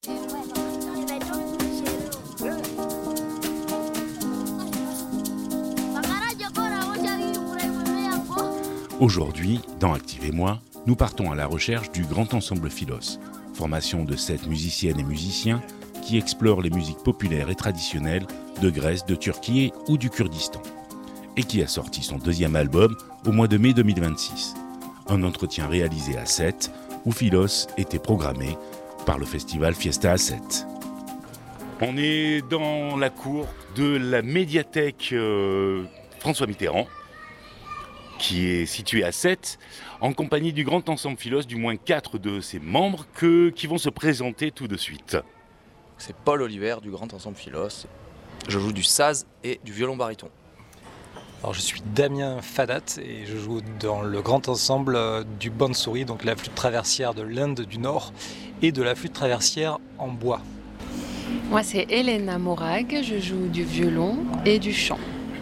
Aujourd'hui, dans Activez-moi, nous partons à la recherche du Grand Ensemble Philos, formation de 7 musiciennes et musiciens qui explorent les musiques populaires et traditionnelles de Grèce, de Turquie ou du Kurdistan, et qui a sorti son 2e album au mois de mai 2026. Un entretien réalisé à Sète, où Philos était programmé par le festival Fiesta à Sète. On est dans la cour de la médiathèque François Mitterrand, qui est située à Sète, en compagnie du Grand Ensemble Philos, du moins 4 de ses membres qui vont se présenter tout de suite. C'est Paul Oliver du Grand Ensemble Philos. Je joue du saz et du violon baryton. Alors je suis Damien Fadat et je joue dans le grand ensemble du bansuri, donc la flûte traversière de l'Inde du Nord et de la flûte traversière en bois. Moi c'est Elena Morag, je joue du violon et du chant.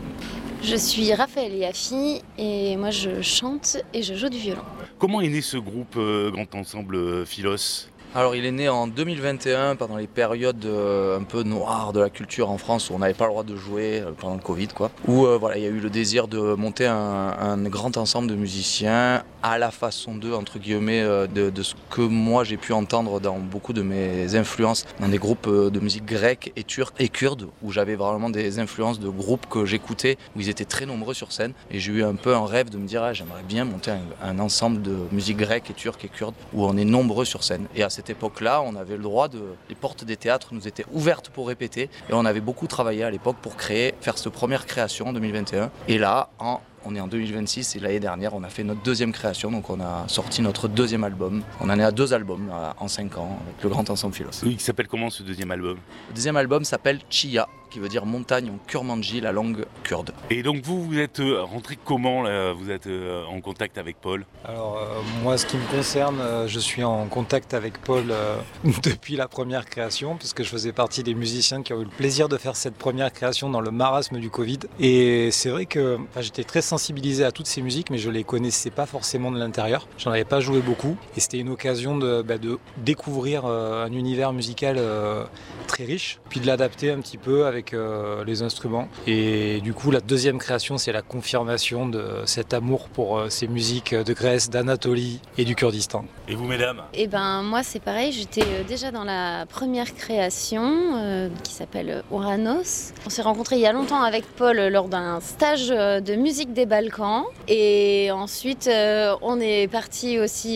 Je suis Raphaël Yafi et moi je chante et je joue du violon. Comment est né ce groupe Grand Ensemble Philos ? Alors il est né en 2021 pendant les périodes un peu noires de la culture en France où on n'avait pas le droit de jouer pendant le Covid où il y a eu le désir de monter un grand ensemble de musiciens à la façon d'eux entre guillemets de ce que moi j'ai pu entendre dans beaucoup de mes influences dans des groupes de musique grecque et turque et kurde où j'avais vraiment des influences de groupes que j'écoutais où ils étaient très nombreux sur scène et j'ai eu un peu un rêve de me dire j'aimerais bien monter un ensemble de musique grecque et turque et kurde où on est nombreux sur scène et à cette époque-là, on avait le droit les portes des théâtres nous étaient ouvertes pour répéter et on avait beaucoup travaillé à l'époque pour faire cette première création en 2021. Et là, on est en 2026 et l'année dernière, on a fait notre 2e création, donc on a sorti notre 2e album. On en est à 2 albums en 5 ans avec le Grand Ensemble Philos. Oui, qui s'appelle comment ce 2e album ? Le 2e album s'appelle Chia, qui veut dire montagne en kurmanji, la langue kurde. Et donc vous êtes rentré comment là ? Vous êtes en contact avec Paul ? Alors moi, ce qui me concerne, je suis en contact avec Paul depuis la première création, puisque je faisais partie des musiciens qui ont eu le plaisir de faire cette première création dans le marasme du Covid. Et c'est vrai que j'étais très sensibilisé à toutes ces musiques, mais je les connaissais pas forcément de l'intérieur. J'en avais pas joué beaucoup, et c'était une occasion de découvrir un univers musical très riche, puis de l'adapter un petit peu avec les instruments. Et du coup, la 2e création, c'est la confirmation de cet amour pour ces musiques de Grèce, d'Anatolie et du Kurdistan. Et vous, mesdames ? Et moi c'est pareil, j'étais déjà dans la première création qui s'appelle Ouranos. On s'est rencontrés il y a longtemps avec Paul lors d'un stage de musique des Balkans. Et ensuite, on est parti aussi